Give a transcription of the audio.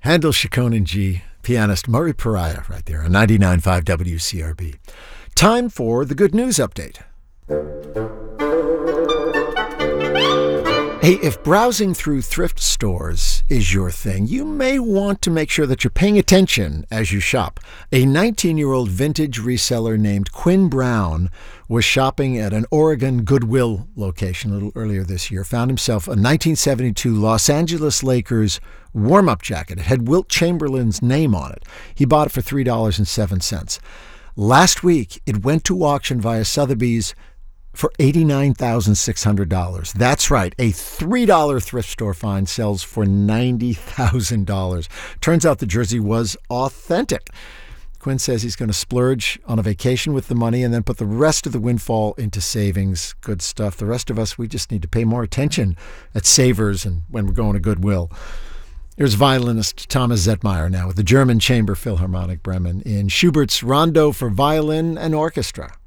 Handel, Chaconne, and G, pianist Murray Pariah right there on 99.5 WCRB. Time for the good news update. Hey, if browsing through thrift stores is your thing, you may want to make sure that you're paying attention as you shop. A 19-year-old vintage reseller named Quinn Brown was shopping at an Oregon Goodwill location a little earlier this year, found himself a 1972 Los Angeles Lakers warm-up jacket. It had Wilt Chamberlain's name on it. He bought it for $3.07. Last week, it went to auction via Sotheby's for $89,600. That's right, a $3 thrift store find sells for $90,000. Turns out the jersey was authentic. Quinn says he's going to splurge on a vacation with the money and then put the rest of the windfall into savings. Good stuff. The rest of us, we just need to pay more attention at Savers and when we're going to Goodwill. Here's violinist Thomas Zetmeyer now with the German Chamber Philharmonic Bremen in Schubert's Rondo for Violin and Orchestra.